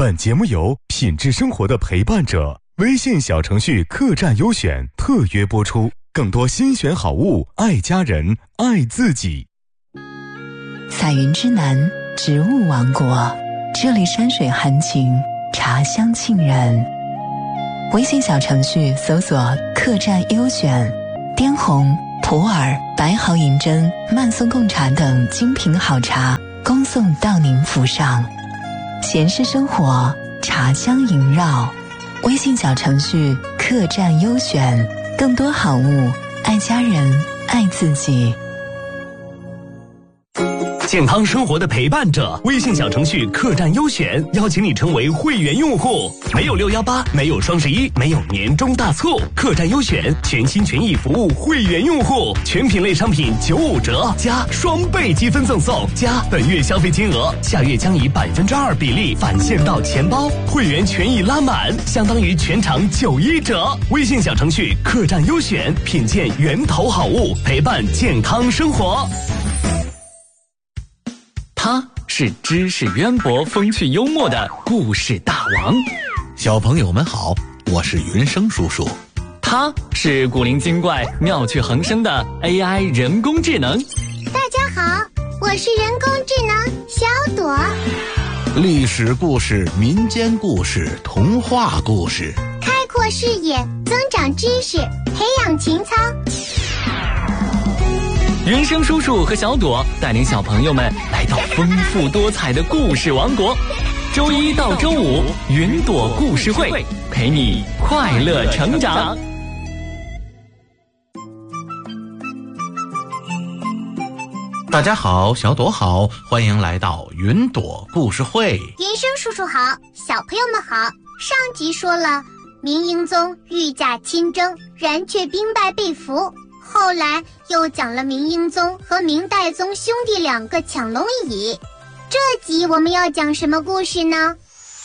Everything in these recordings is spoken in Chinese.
本节目由品质生活的陪伴者微信小程序客栈优选特约播出，更多新选好物，爱家人，爱自己。 彩云之南，植物王国，这里山水含情，茶香沁人。微信小程序搜索客栈优选，滇红、普洱、白毫银针、曼松贡茶等精品好茶恭送到您府上。闲适生活，茶香萦绕。微信小程序客栈优选，更多好物，爱家人，爱自己。 健康生活的陪伴者，微信小程序客栈优选邀请你成为会员用户，没有618，没有双11，没有年终大促，客栈优选全心全意服务会员用户，全品类商品95折加双倍积分赠送，加本月消费金额，下月将以2%比例返现到钱包，会员权益拉满，相当于全场91折。微信小程序客栈优选，品鉴源头好物，陪伴健康生活。 他是知识渊博、风趣幽默的故事大王。 小朋友们好，我是云生叔叔。 他是古灵精怪、妙趣横生的 AI 人工智能。 大家好，我是人工智能小朵。 历史故事、民间故事、童话故事， 开阔视野，增长知识，培养情操。 云生叔叔和小朵带领小朋友们来到丰富多彩的故事王国。周一到周五，云朵故事会陪你快乐成长。 大家好，小朵好，欢迎来到云朵故事会。 云生叔叔好，小朋友们好。上集说了明英宗御驾亲征，然却兵败被俘。后来又讲了明英宗和明代宗兄弟2个抢龙椅。这集我们要讲什么故事呢？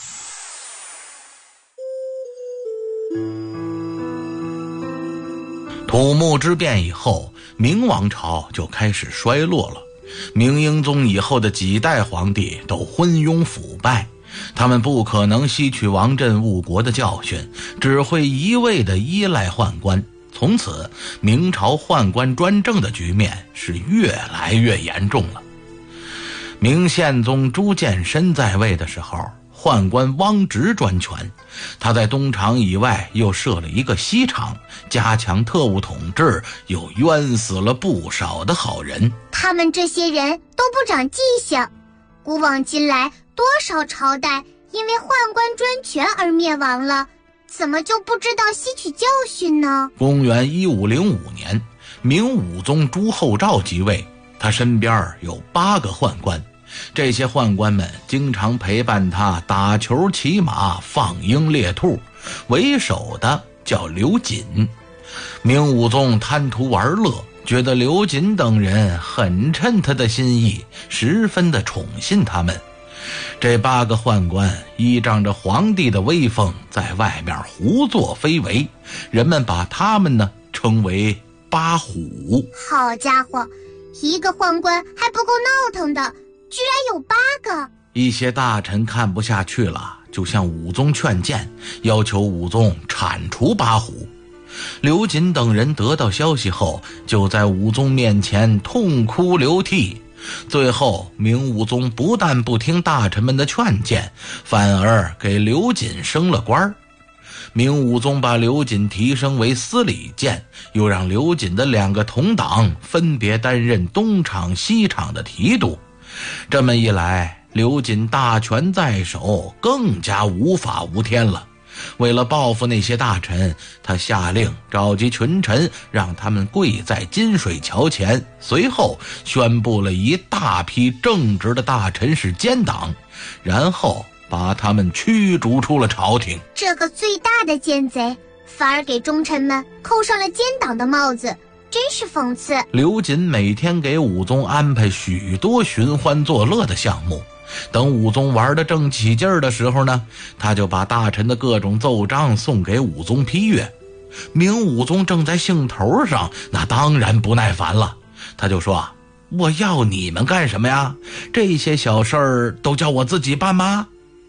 土木之变以后，明王朝就开始衰落了。明英宗以后的几代皇帝都昏庸腐败，他们不可能吸取王振误国的教训，只会一味地依赖宦官。从此，明朝宦官专政的局面是越来越严重了。明宪宗朱见深在位的时候，宦官汪直专权，他在东厂以外又设了一个西厂，加强特务统治，又冤死了不少的好人。 他们这些人都不长记性，古往今来多少朝代因为宦官专权而灭亡了，怎么就不知道吸取教训呢？ 公元1505年，明武宗朱厚照即位，他身边有8个宦官，这些宦官们经常陪伴他打球、骑马、放鹰猎兔，为首的叫刘瑾。明武宗贪图玩乐，觉得刘瑾等人很称他的心意，十分的宠信他们。这8个宦官依仗着皇帝的威风，在外面胡作非为，人们把他们呢称为8虎。 好家伙，一个宦官还不够闹腾的，居然有8个。 一些大臣看不下去了，就向武宗劝谏，要求武宗铲除8虎。刘瑾等人得到消息后，就在武宗面前痛哭流涕。最后，明武宗不但不听大臣们的劝谏，反而给刘瑾升了官。明武宗把刘瑾提升为司礼监，又让刘瑾的2个同党分别担任东厂、西厂的提督。这么一来，刘瑾大权在手，更加无法无天了。为了报复那些大臣，他下令召集群臣，让他们跪在金水桥前，随后宣布了一大批正直的大臣是奸党，然后把他们驱逐出了朝廷。 这个最大的奸贼反而给忠臣们扣上了奸党的帽子，真是讽刺。 刘瑾每天给武宗安排许多寻欢作乐的项目，等武宗玩得正起劲儿的时候呢，他就把大臣的各种奏章送给武宗批阅。明武宗正在兴头上，那当然不耐烦了，他就说：我要你们干什么呀？这些小事儿都叫我自己办吗？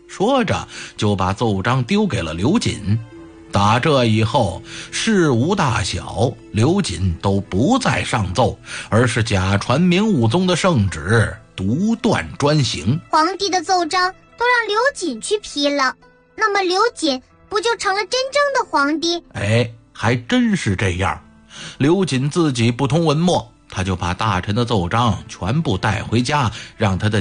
说着就把奏章丢给了刘瑾。打这以后，事无大小，刘瑾都不再上奏，而是假传明武宗的圣旨，独断专行。 皇帝的奏章都让刘瑾去批了，那么刘瑾不就成了真正的皇帝？ 哎，还真是这样。刘瑾自己不通文墨，他就把大臣的奏章全部带回家，让他的